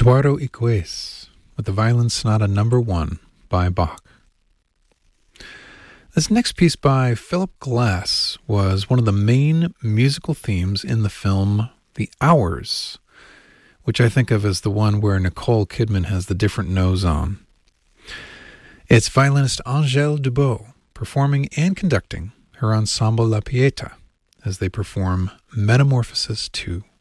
Eduardo Iquez with the Violin Sonata No. 1 by Bach. This next piece by Philip Glass was one of the main musical themes in the film The Hours, which I think of as the one where Nicole Kidman has the different nose on. It's violinist Angèle Dubos performing and conducting her ensemble La Pieta as they perform Metamorphosis 2.